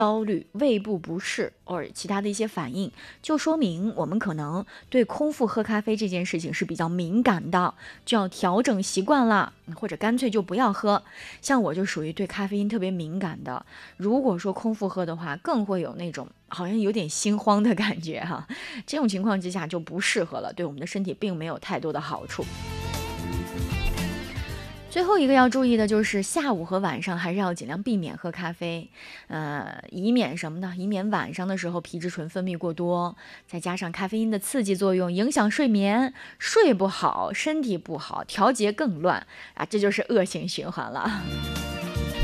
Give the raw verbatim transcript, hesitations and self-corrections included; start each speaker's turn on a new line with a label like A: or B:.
A: 焦虑、胃部不适或者其他的一些反应，就说明我们可能对空腹喝咖啡这件事情是比较敏感的，就要调整习惯了，或者干脆就不要喝。像我就属于对咖啡因特别敏感的，如果说空腹喝的话，更会有那种好像有点心慌的感觉哈。这种情况之下就不适合了，对我们的身体并没有太多的好处。最后一个要注意的就是下午和晚上还是要尽量避免喝咖啡，呃，以免什么呢？以免晚上的时候皮质醇分泌过多，再加上咖啡因的刺激作用，影响睡眠，睡不好，身体不好，调节更乱啊，这就是恶性循环了。